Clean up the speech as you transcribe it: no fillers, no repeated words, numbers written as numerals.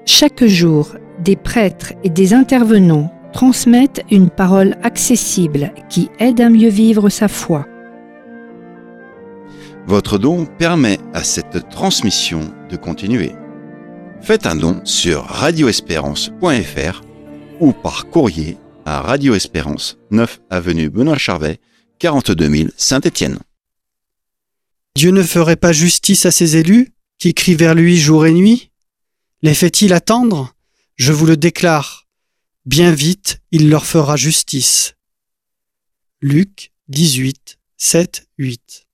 Chaque jour, des prêtres et des intervenants transmettent une parole accessible qui aide à mieux vivre sa foi. Votre don permet à cette transmission de continuer. Faites un don sur radioespérance.fr ou par courrier à Radio Espérance, 9 avenue Benoît Charvet, 42 000 Saint-Étienne. Dieu ne ferait pas justice à ses élus, qui crient vers lui jour et nuit? Les fait-il attendre? Je vous le déclare, bien vite il leur fera justice. Luc 18, 7, 8.